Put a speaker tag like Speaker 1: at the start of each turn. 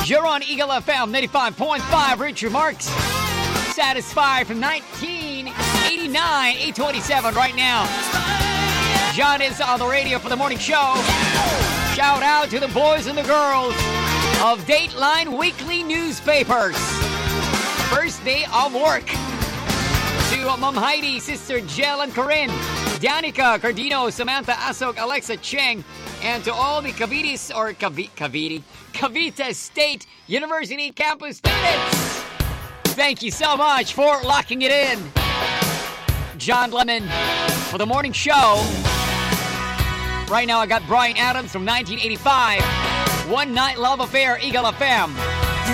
Speaker 1: You're on Eagle FM 95.5. Richard Marks. Satisfied from 1989, 827 right now. John is on the radio for the morning show. Shout out to the boys and the girls of Dateline Weekly Newspapers. First day of work. To Mom Heidi, Sister Jel and Corinne, Danica, Cardino, Samantha, Asok, Alexa, Cheng, and to all the Cavite State University campus students. Thank you so much for locking it in. John Lemon for the morning show. Right now I got Bryan Adams from 1985. One Night Love Affair, Eagle FM.